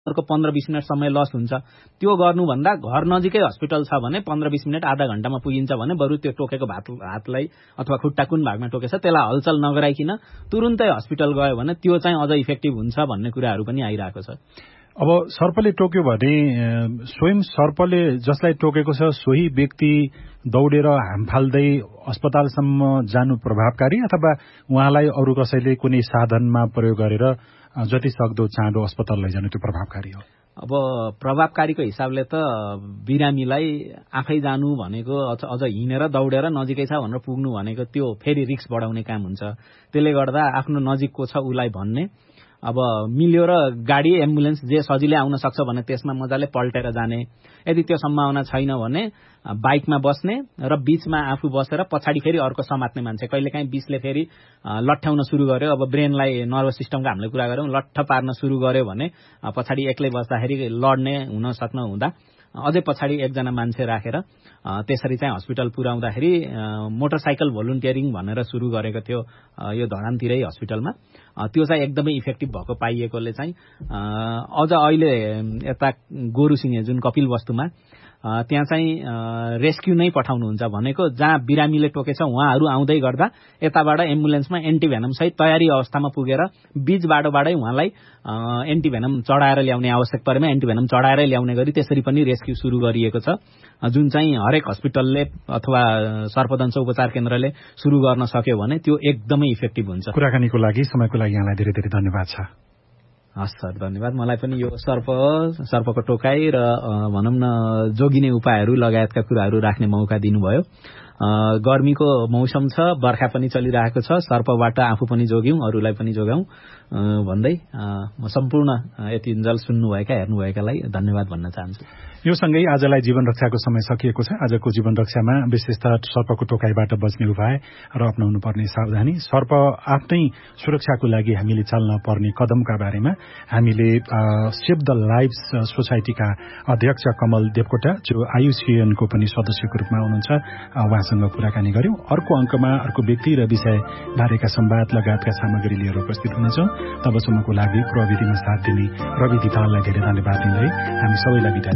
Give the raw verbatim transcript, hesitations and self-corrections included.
अर्को पन्ध्र बीस मिनट समय लस हुन्छ। त्यो गर्नुभन्दा घर नजिकै हस्पिटल छ भने पन्ध्र बीस मिनट आधा घण्टामा पुगिन्छ भने बरु त्यो टोकेको भात हातलाई अथवा खुट्टा कुन भागमा टोकेछ त्यसलाई हलचल नगराइकिन तुरुन्तै हस्पिटल गयो भने त्यो चाहिँ अझ इफेक्टिभ हुन्छ भन्ने कुराहरू पनि आइरहेको छ। अब सर्पले टोक्यो भने स्वयं सर्पले जसलाई टोकेको छ सोही व्यक्ति दौडेर हाम फाल्दै अस्पतालसम्म जानु प्रभावकारी अथवा उहाँलाई अरू कसैले कुनै साधनमा प्रयोग गरेर जति सक्दो चाँडो अस्पताल लैजानु त्यो प्रभावकारी हो? अब प्रभावकारीको हिसाबले त बिरामीलाई आफै जानु भनेको अझ हिँडेर दौडेर नजिकै छ भनेर पुग्नु भनेको त्यो फेरि रिस्क बढाउने काम हुन्छ। त्यसले गर्दा आफ्नो नजिकको छ उसलाई भन्ने, अब मिल्यो र गाडी एम्बुलेन्स जे सजिलै आउन सक्छ भने त्यसमा मजाले पल्टेर जाने। यदि त्यो सम्भावना छैन भने बाइकमा बस्ने र बीचमा आफू बसेर पछाडि फेरि अर्को समात्ने मान्छे। कहिलेकाहीँ बीचले फेरि लट्ठ्याउन सुरु गर्यो, अब ब्रेनलाई नर्भस सिस्टमको हामीले कुरा गऱ्यौँ, लट्ठ पार्न सुरु गर्यो भने पछाडि एक्लै बस्दाखेरि लड्ने हुन सक्न हुँदा अझै पछाडि एकजना मान्छे राखेर त्यसरी चाहिँ हस्पिटल पुर्याउँदाखेरि मोटरसाइकल भोलुन्टियरिङ भनेर सुरु गरेको थियो यो धरानतिरै हस्पिटलमा। त्यो चाहिँ एकदमै इफेक्टिभ भएको पाइएकोले चाहिँ अझ अहिले यता गोरुसिङे जुन कपिलवस्तुमा त्यहाँ चाहिँ रेस्क्यु नै पठाउनुहुन्छ भनेको जहाँ बिरामीले टोकेछ उहाँहरू आउँदै गर्दा यताबाट एम्बुलेन्समा एन्टिभेनम सहित तयारी अवस्थामा पुगेर बीच बाटोबाटै उहाँलाई एन्टिभेनम चढाएर ल्याउने, आवश्यक परेमा एन्टिभेनम चढाएरै ल्याउने गरी त्यसरी पनि रेस्क्यु सुरु गरिएको छ, जुन चाहिँ हरेक हस्पिटलले अथवा सर्पदंश उपचार केन्द्रले सुरु गर्न सक्यो भने त्यो एकदमै इफेक्टिभ हुन्छ। कुराकानीको लागि समयको लागि यहाँलाई धेरै धेरै धन्यवाद छ। हस् सर, धन्यवाद। मलाई पनि यो सर्प सर्पको टोकाई र भनौँ न जोगिने उपायहरू लगायतका कुराहरू राख्ने मौका दिनुभयो। गर्मीको मौसम छ, बर्खा पनि चलिरहेको छ, सर्पबाट आफू पनि जोग्यौँ अरूलाई पनि जोगाउँ भन्दै म सम्पूर्ण यतिन्जेल सुन्नुभएका हेर्नुभएकालाई धन्यवाद भन्न चाहन्छु। यो सँगै आजलाई जीवन रक्षाको समय सकिएको छ। आजको जीवन रक्षामा विशेषतः सर्पको टोकाइबाट बच्ने उपाय र अपनाउनु पर्ने सावधानी, सर्प आफ्नै सुरक्षाको लागि हामीले चाल्न पर्ने कदमका बारेमा हामीले सेभ द लाइफ्स सोसाइटीका अध्यक्ष कमल देवकोटा जो आयुसिएनको पनि सदस्यको रूपमा हुनुहुन्छ उहाँसँग कुराकानी गर्यौं। अर्को अङ्कमा अर्को व्यक्ति र विषय बारेका संवाद लगायतका सामग्री लिएर उपस्थित हुनेछौं। तबसम्मको लागि प्रविधिमा साथ दिने रवि दिताललाई धेरै धन्यवाद दिँदै हामी सबैलाई बिदा